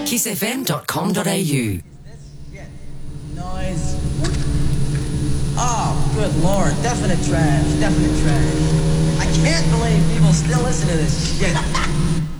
kissfm.com.au. Noise. Oh, good Lord. Definite trash. I can't believe people still listen to this shit.